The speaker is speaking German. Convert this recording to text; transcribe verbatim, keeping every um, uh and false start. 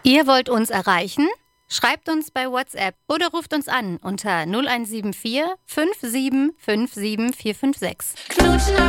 Ihr wollt uns erreichen? Schreibt uns bei WhatsApp oder ruft uns an unter null eins sieben vier fünf sieben fünf sieben vier fünf sechs. Knutschen